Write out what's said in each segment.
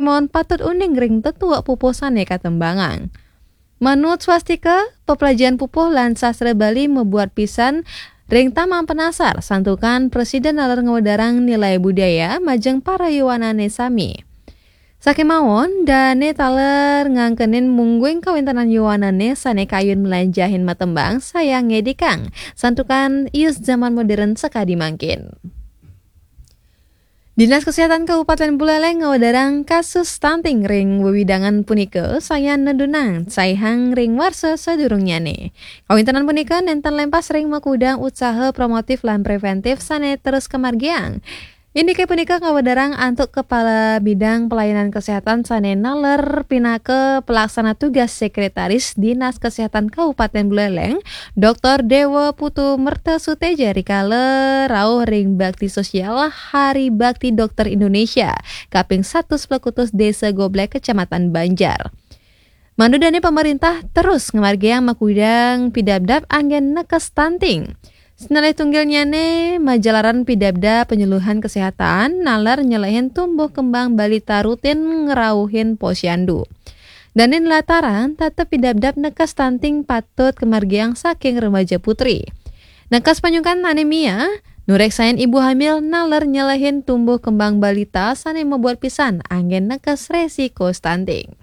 mon patut uning ring tetua pupusane katembangan. Menurut swastika, pepelajaran pupuh lan sastra Bali membuat pisan ring tamang penasar santukan Presiden nalar ngewedarang nilai budaya majeng para yuwanane sami. Sakemawon dane taler ngangkenin mungguing kawintanan yuwanane sane kayun melanjahin matembang sayang ngedikang santukan ius zaman modern sekadi mangkin. Dinas Kesehatan Kabupaten Buleleng ngawedarang kasus stunting ring wewidangan punika saya nedunang saihang ring warsa sadurungnyane. Kawintanan punika nenten lempas ring makudang usaha promotif lan preventif sane terus kemargiang. Indike punika ngawedarang antuk Kepala Bidang Pelayanan Kesehatan sane naler pinake pelaksana tugas Sekretaris Dinas Kesehatan Kabupaten Buleleng, Dr. Dewa Putu Mertasuteja rikale rauh ring bakti sosial Hari Bakti Dokter Indonesia kaping 1 Plekutus Desa Goblek Kecamatan Banjar. Mandudane pemerintah terus ngemargiang makudang pidabdab anggen nekes stunting. Senilai tunggilnyane majalaran pidabda penyuluhan kesehatan nalar nyelehin tumbuh kembang balita rutin ngerauhin posyandu. Danin lataran tetep pidabdab nekas stunting patut kemargiang saking remaja putri. Nekas panyungkan anemia, nureksain ibu hamil nalar nyelehin tumbuh kembang balita sane membuat pisan angin nekas resiko stunting.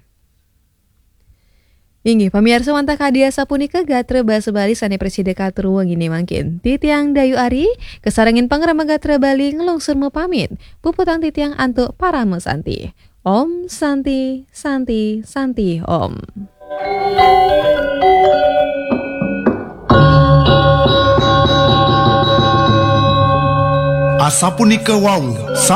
Inggih pamirsa wantah kadia sapunika gatre basa Bali sane preside katru gini mangkin. Titiang Dayu Ari kesarangin pangrama gatre Bali ngelungsur pamit. Puputang titiang antuk para mesanti. Om Santi Santi Santi Om. Asapunika wau